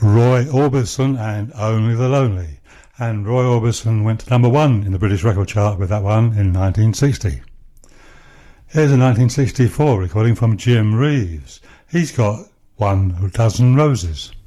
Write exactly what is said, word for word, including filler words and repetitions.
Roy Orbison and Only the Lonely. And Roy Orbison went to number one in the British record chart with that one in nineteen sixty. Here's a nineteen sixty-four recording from Jim Reeves. He's got One Dozen Roses.